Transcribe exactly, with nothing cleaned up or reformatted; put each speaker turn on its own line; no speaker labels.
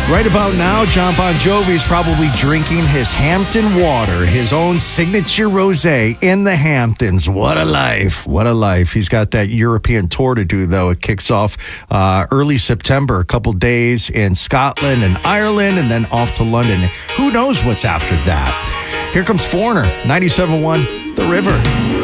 Right about now, John Bon Jovi is probably drinking his Hampton water, his own signature rosé in the Hamptons. What a life. What a life. He's got that European tour to do, though. It kicks off uh, early September, a couple days in Scotland and Ireland, and then off to London. Who knows what's after that? Here comes Foreigner, ninety-seven point one, The River.